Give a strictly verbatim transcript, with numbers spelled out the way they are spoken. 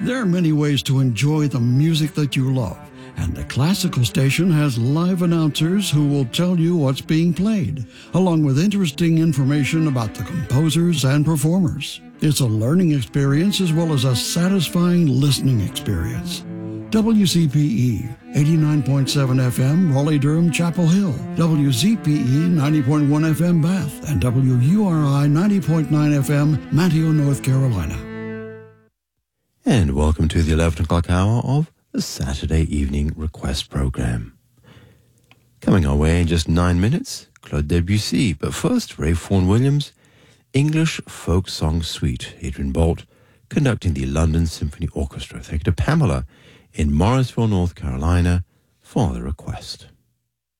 There are many ways to enjoy the music that you love, and the classical station has live announcers who will tell you what's being played, along with interesting information about the composers and performers. It's a learning experience as well as a satisfying listening experience. W C P E, eighty-nine point seven F M, Raleigh-Durham, Chapel Hill. W Z P E, ninety point one F M, Bath. And W U R I, ninety point nine F M, Manteo, North Carolina. And welcome to the eleven o'clock hour of the Saturday Evening Request Program. Coming our way in just nine minutes, Claude Debussy. But first, Ray Vaughan Williams, English Folk Song Suite. Adrian Bolt conducting the London Symphony Orchestra. Thank you to Pamela in Morrisville, North Carolina, for the request.